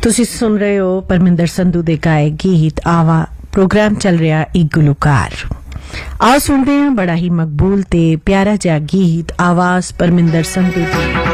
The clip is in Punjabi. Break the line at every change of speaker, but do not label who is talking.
ਤੁਸੀਂ ਸੁਣ ਰਹੇ ਹੋ ਪਰਮਿੰਦਰ ਸੰਧੂ ਦੇ ਗਾਏ ਗੀਤ ਆਵਾ। ਪ੍ਰੋਗਰਾਮ ਚੱਲ ਰਿਹਾ ਇੱਕ ਗੁਲੂਕਾਰ। ਆਓ ਸੁਣਦੇ ਹਾਂ ਬੜਾ ਹੀ ਮਕਬੂਲ ਤੇ ਪਿਆਰਾ ਜਿਹਾ ਗੀਤ ਆਵਾਜ਼ ਪਰਮਿੰਦਰ ਸੰਧੂ ਦੀ।